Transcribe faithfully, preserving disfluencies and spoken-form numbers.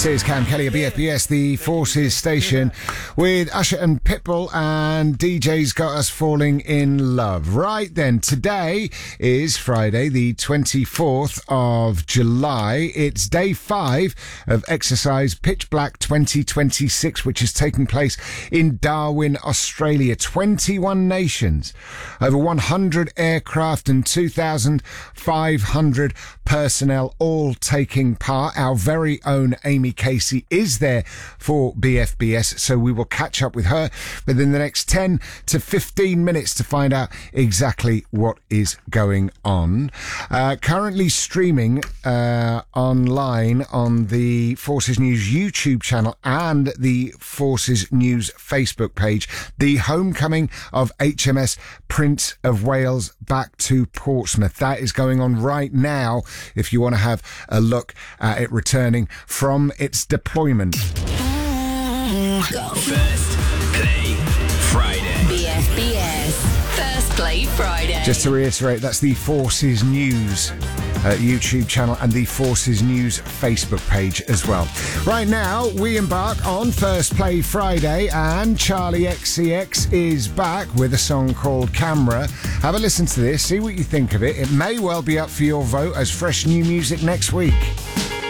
This is Cam Kelly at B F B S, the Forces station, with Usher and Pitbull, and D J's got us falling in love. Right then, today is Friday, the twenty-fourth of July. It's day five of Exercise Pitch Black twenty twenty-six, which is taking place in Darwin, Australia. twenty-one nations, over one hundred aircraft and two thousand five hundred personnel all taking part. Our very own Amy Casey is there for B F B S, so we will catch up with her within the next ten to fifteen minutes to find out exactly what is going on. Uh, currently streaming uh, online on the Forces News YouTube channel and the Forces News Facebook page, the homecoming of H M S Prince of Wales back to Portsmouth. That is going on right now if you want to have a look at it returning from its deployment. First Play Friday. B F B S First Play Friday. Just to reiterate, that's the Forces News uh, YouTube channel and the Forces News Facebook page as well. Right now, we embark on First Play Friday, and Charlie X C X is back with a song called Camera. Have a listen to this, see what you think of it. It may well be up for your vote as fresh new music next week.